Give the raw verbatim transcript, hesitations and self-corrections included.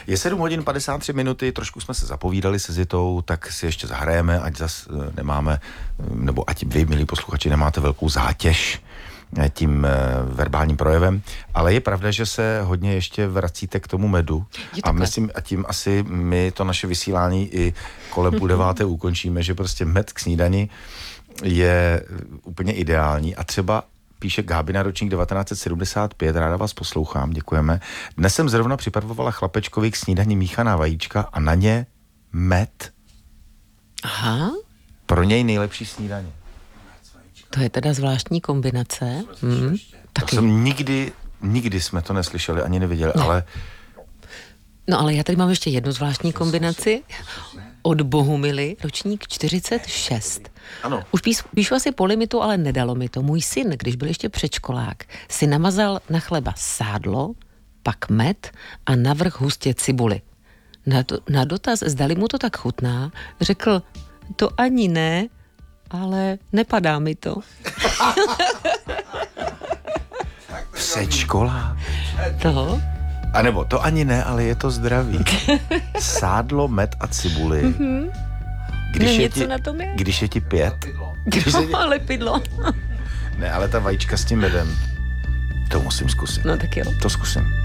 Je sedm hodin padesát tři minuty, trošku jsme se zapovídali se Zitou, tak si ještě zahrajeme, ať zas nemáme, nebo ať vy, milí posluchači, nemáte velkou zátěž tím verbálním projevem, ale je pravda, že se hodně ještě vracíte k tomu medu a myslím, a tím asi my to naše vysílání i kolem půl deváté ukončíme, že prostě med k snídani je úplně ideální a třeba píše Gáby na ročník devatenáct set sedmdesát pět, ráda vás poslouchám, děkujeme. Dnes jsem zrovna připravovala chlapečkovi k snídani míchaná vajíčka a na ně med. Aha. Pro něj nejlepší snídaně. To je teda zvláštní kombinace. Hmm. To jsem nikdy, nikdy jsme to neslyšeli, ani neviděli, ne. ale... No ale já tady mám ještě jednu zvláštní kombinaci. Od Bohumily, ročník čtyřicet šest. Ano. Už píš, píšu asi po limitu, ale nedalo mi to. Můj syn, když byl ještě předškolák, si namazal na chleba sádlo, pak med a navrch hustě cibuli. Na, to, na dotaz, zdali mu to tak chutná, řekl, to ani ne, ale nepadá mi to. Předškolák. Toho? A nebo to ani ne, ale je to zdravý. Sádlo, med a cibuli. Mm-hmm. Když, je ti, na tom je? když je ti pět. Když no, je... lepidlo. Ne, ale ta vajíčka s tím medem, to musím zkusit. No tak jo. To zkusím.